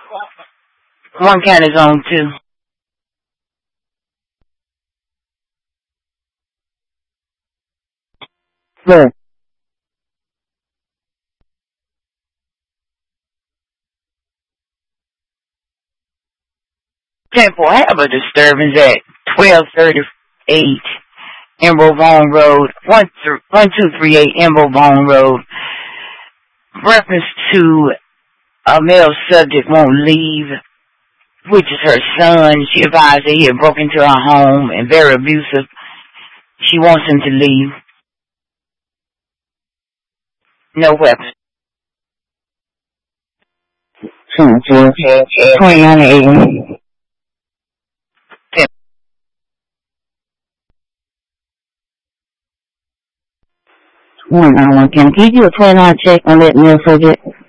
One count is on 2. Where? Temple have a disturbance at 1238 Emerald Bone Road, 1238 Emerald Bone Road. Reference to a male subject won't leave, which is her son. She advised that he had broken into her home and very abusive. She wants him to leave. No weapons. 2980. 29 can you do a 29 check on that male subject?